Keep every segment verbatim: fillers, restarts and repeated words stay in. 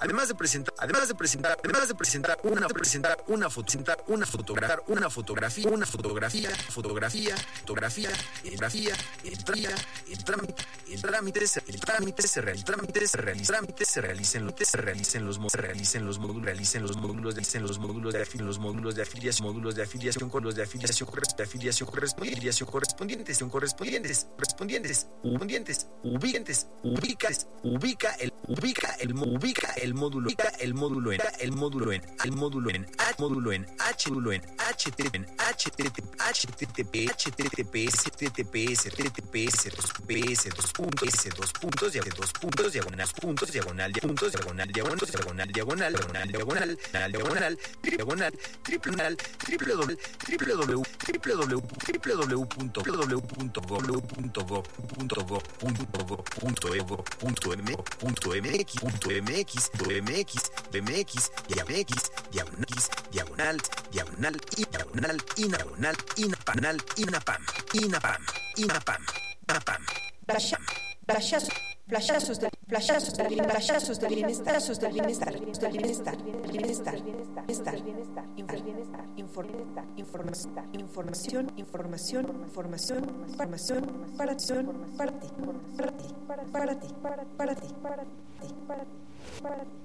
además de presentar, además de presentar, además de presentar una, presentar una foto, presentar una fotografía, una fotografía, una fotografía, fotografía, fotografía, fotografía, el trámite, el trámite, el trámite, el trámite se realiza, el trámite se realiza, trámite se realicen los, se realicen los, se realicen los módulos, realicen los módulos, realicen los módulos de afiliación, los módulos de afiliación, módulos de afiliación con los de afiliación, de afiliación correspondientes, correspondientes, son correspondientes, correspondientes, ubientes, ubientes, ubicas, ubica el, ubica el, ubica el módulo, ubica el módulo en, el módulo en, el módulo en, H, módulo en, H, módulo en, H T T P, H T T P, H T T P, H T T P, H T T P, H T T P, dos P, dos puntos, S dos puntos, dos puntos, diagonal, puntos, diagonal, puntos, diagonal, diagonal, diagonal, diagonal, diagonal, diagonal, diagonal, diagonal, triple diagonal, triple w, triple w, triple w, triple w punto w punto gov punto gov punto gov punto gov punto e gov punto m punto mx punto mx mx mx diamex diagonal diagonal diagonal y diagonal y diagonal y napanal y napam y napam y napam napam flashazos flashazos de flashazos de flashazos del bienestar del bienestar del bienestar del bienestar bienestar información información información información información información para ti para ti para ti para ti para ti para ti para ti para ti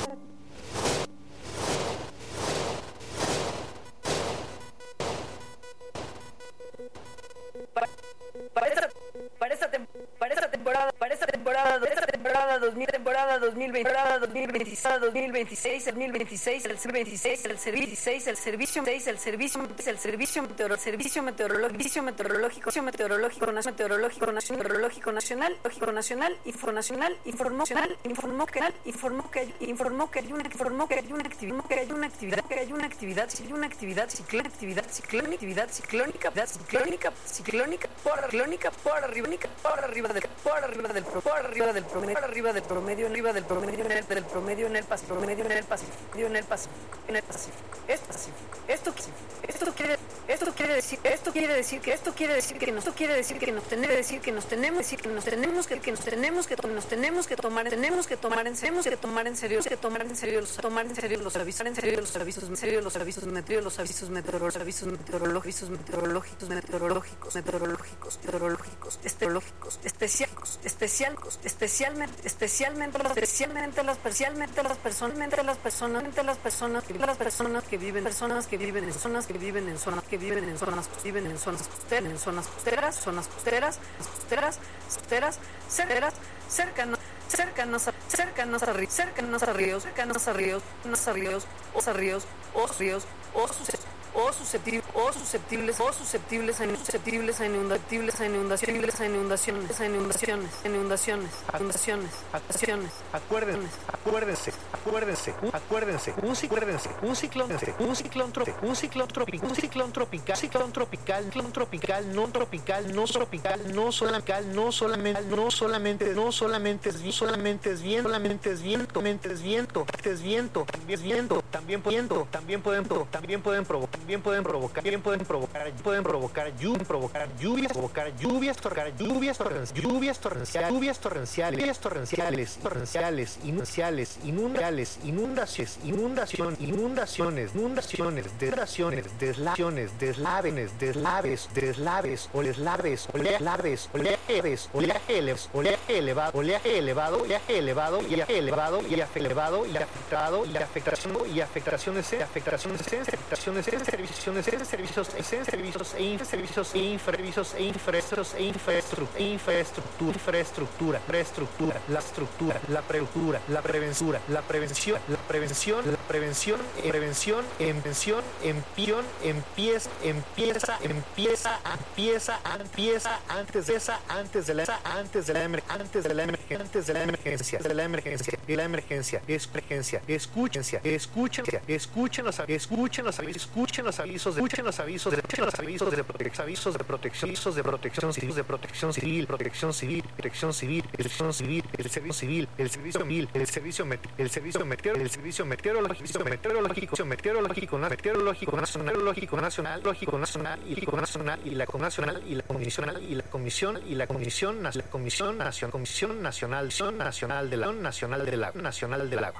para esta para esta para esta temporada para esta temporada para esta temporada dos mil temporada dos mil veinte temporada dos mil veintiséis dos mil veintiséis el mil veintiséis el veintiséis el servicio el servicio el servicio el servicio meteorológico servicio meteorológico meteorológico meteorológico meteorológico meteorológico nacional lógico nacional informacional informó informó que informó que informó que hay una informó que hay una actividad que hay una actividad que hay una actividad si hay una actividad ciclónica actividad ciclónica actividad ciclónica ciclónica ciclónica por ciclónica por arriba por arriba del por arriba del por arriba del promedio por arriba del promedio arriba del promedio en el del promedio en el Pacífico promedio en el Pacífico en el Pacífico en el Pacífico es Pacífico esto esto quiere esto quiere decir esto quiere decir que esto quiere decir que esto quiere decir que nos tenemos decir que nos tenemos decir que nos tenemos que que nos tenemos que nos tenemos que tomar tenemos que tomar en serio que tomar en serio que tomar en serio los tomar en serio los avisos en serio los avisos en serio los avisos meteorológicos los avisos meteorológicos meteorológicos meteorológicos meteorológicos meteorológicos meteorológicos especiales especiales especiales especialmente especialmente las especialmente las especialmente las personas las personas las personas que las personas que viven personas que viven en zonas que viven en zonas que viven en zonas viven en zonas costeras en zonas costeras zonas costeras costeras costeras cercanas cercanas cercanos a cercanos a ríos cercanos a ríos cercanos a ríos cercanos a ríos o a ríos o ríos o o susceptibles o susceptibles o susceptibles a susceptibles a inundables a inundaciones a inundaciones a inundaciones inundaciones inundaciones acciones acuérdense acuérdense acuérdense acuérdense un acuérdense un ciclón un ciclón tropical un ciclón tropical un ciclón tropical ciclón tropical ciclón tropical no tropical no tropical no solamente no solamente no solamente no solamente es bien solamente es bien solamente es viento solamente es viento es viento también es viento también viento también pueden también pueden provocar bien pueden provocar bien pueden provocar pueden provocar lluvias provocar lluvias provocar lluvias provocar lluvias torrenciales lluvias torrenciales lluvias torrenciales lluvias torrenciales torrenciales inundaciones inundaciones inundaciones inundación inundaciones inundaciones deslaciones deslaciones deslaves deslaves deslaves oleajes oleajes oleajes oleaje oleaje elevado oleaje elevado oleaje elevado oleaje elevado y elevado y afectado y afectación y afectaciones afectaciones afectaciones servicios en servicios en servicios e servicios e infraservicios e infraestructuras e infraestructura infraestructura infraestructura la estructura la preventura la prevención la prevención la prevención la prevención prevención prevención empión empieza empieza empieza empieza empieza antes de esa antes de la antes de la antes de la emergencia antes de la emergencia de la emergencia de la emergencia es emergencia escúchense escuchen escuchen los escuchen los escuchen los avisos de escuchen los avisos de escuchen los avisos de protección avisos de protección avisos de protección civil de protección civil protección civil protección civil protección civil el servicio civil el servicio civil el servicio el servicio meteor el servicio meteorológico meteorológico meteorológico meteorológico nacional lógico nacional lógico nacional y nacional y la nacional y la comisión y la comisión y la comisión la comisión nacional comisión nacional nacional de la nacional del agua nacional del agua